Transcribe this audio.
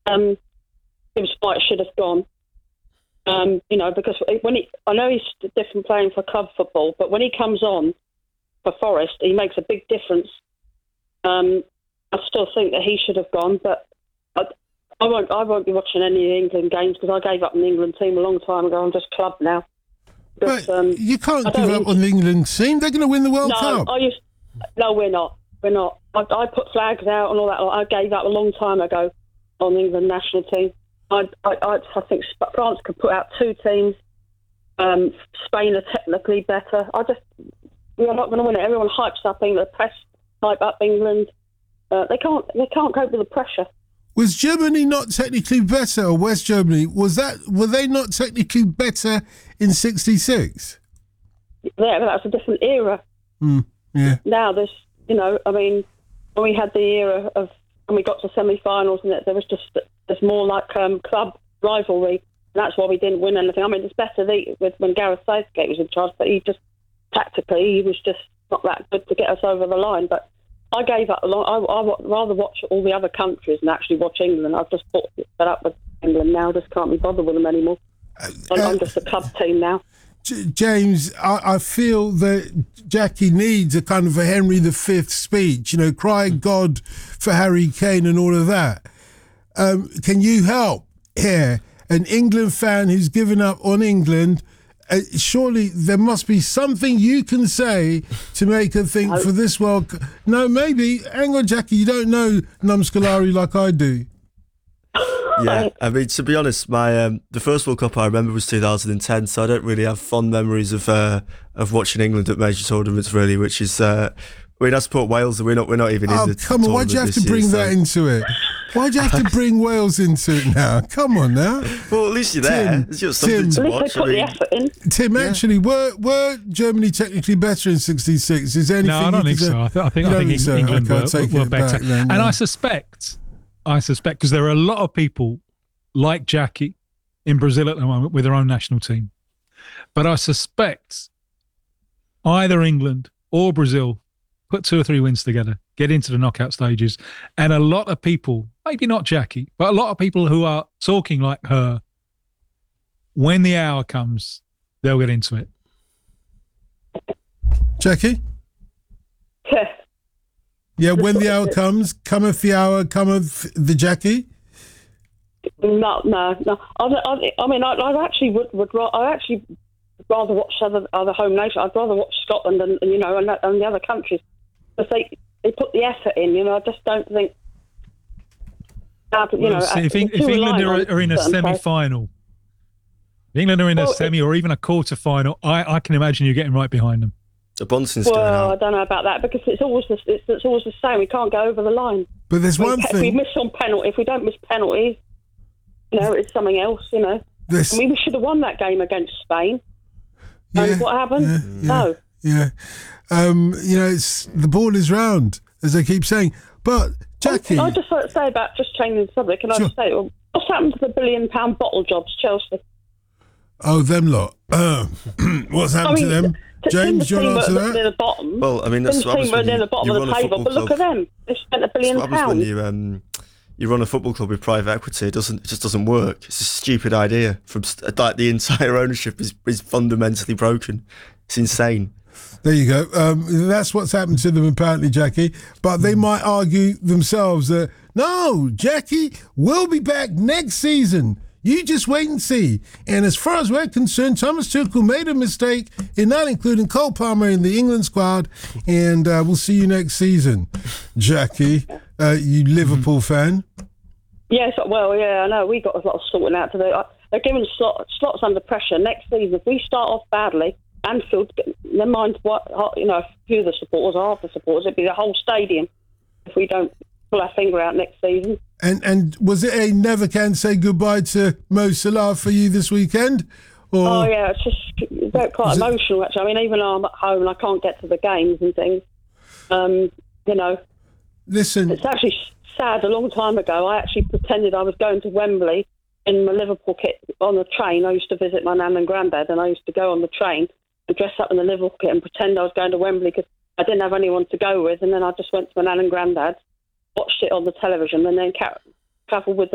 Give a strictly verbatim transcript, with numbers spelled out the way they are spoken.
um, Gibbs White should have gone. Um, you know, because when he, I know he's different playing for club football, but when he comes on for Forest, he makes a big difference. Um, I still think that he should have gone, but I, I won't. I won't be watching any of the England games because I gave up on the England team a long time ago. I'm just club now. Because, but um, you can't give up on the England team. They're going to win the World no, Cup. I used, no, we're not. We're not. I, I put flags out and all that. I gave up a long time ago on the England national team. I, I, I think France could put out two teams. Um, Spain are technically better. I just, we're not going to win it. Everyone hypes up England. The press hype up England. Uh, they can't. They can't cope with the pressure. Was Germany not technically better, or West Germany? Was that? Were they not technically better in sixty-six? Yeah, but that's a different era. Mm, yeah. Now there's, you know, I mean, when we had the era of when we got to semi-finals, and there was just there's more like um, club rivalry. And that's why we didn't win anything. I mean, it's better the, with when Gareth Southgate was in charge, but he just tactically he was just not that good to get us over the line. But I gave up a long. I, I would rather watch all the other countries than actually watch England. I've just put fed up with England now. Just can't be bothered with them anymore. Uh, I'm, I'm just a club team now. J- James, I, I feel that Jackie needs a kind of a Henry the Fifth speech. You know, cry God for Harry Kane and all of that. Um, can you help here? An England fan who's given up on England, uh, surely there must be something you can say to make her think no. for this World Cup. No, maybe. Hang on, Jackie, you don't know Numskulari like I do. Yeah, I mean, to be honest, my um, the first World Cup I remember was two thousand ten, so I don't really have fond memories of uh, of watching England at major tournaments, really, which is... Uh, I mean, I support Wales, and we're not, we're not even oh, in the come on, why'd you have to bring year, that so. into it? Why'd you have to bring Wales into it now? Come on now. Well, at least you're there. Tim, It's just something Tim, to At least watch. they put I mean, the effort in. Tim, Yeah. actually, were were Germany technically better in sixty-six? Is there anything No, I you don't can think say? so. I, th- I think You I don't think think so? England Okay, I'll were, take were it better, back then, and yeah. I suspect, I suspect, because there are a lot of people like Jackie in Brazil at the moment with their own national team, but I suspect either England or Brazil put two or three wins together, get into the knockout stages, and a lot of people, maybe not Jackie, but a lot of people who are talking like her, when the hour comes, they'll get into it. Jackie? Yeah, when the hour comes, cometh the hour, cometh the Jackie? No, no, no. I, I, I mean, I, I actually would, would. ra- I actually rather watch other other home nations. I'd rather watch Scotland and, and you know and, and the other countries because they they put the effort in. You know, I just don't think. Uh, you Well, know, see, if, uh, Eng- if too England reliant are, are in a on certain players. semi-final, if England are in a Well, semi or even a quarter-final, I, I can imagine you getting right behind them. the Bonson's going Well, I out. don't know about that because it's always the, it's, it's always the same. We can't go over the line. But there's We- one if we thing. miss on penalty, if we don't miss penalties, you know, it's something else. You know, This, I mean, we should have won that game against Spain. yeah, And what happened? yeah, yeah, No. Yeah. Um, you know, it's the ball is round, as they keep saying. But, Jackie. I just want to say about just changing the subject. Can I Sure. just say, well, what's happened to the billion pound bottle jobs, Chelsea? Oh, them lot. Uh, what's happened I mean, to them? to James, do you want to team answer at near that? the bottom. Well, I mean, that's the what team happens were when near you, the bottom you of run the a table. football But look club. at them. They spent a That's billion what happens when pounds. you um, you run a football club with private equity. It doesn't, it just doesn't work. It's a stupid idea. From st- like the entire ownership is is fundamentally broken. It's insane. There you go. Um, that's what's happened to them, apparently, Jackie. But they might argue themselves that, no, Jackie, we'll be back next season. You just wait and see. And as far as we're concerned, Thomas Tuchel made a mistake in not including Cole Palmer in the England squad. And uh, we'll see you next season. Jackie, uh, you Liverpool fan. Yes, well, yeah, I know. We got a lot of sorting out to do. I- They're giving slot, slots under pressure. Next season, if we start off badly, Anfield, never mind what, you know, a few of the supporters, half the supporters, it'd be the whole stadium if we don't pull our finger out next season. And and was it a never can say goodbye to Mo Salah for you this weekend? Or Oh, yeah, it's just very quite Is it- emotional, actually. I mean, even though I'm at home and I can't get to the games and things, um, you know, listen, it's actually sad. A long time ago, I actually pretended I was going to Wembley in my Liverpool kit on the train. I used to visit my nan and granddad, and I used to go on the train and dress up in the Liverpool kit and pretend I was going to Wembley because I didn't have anyone to go with. And then I just went to my nan and granddad, watched it on the television, and then ca- travelled with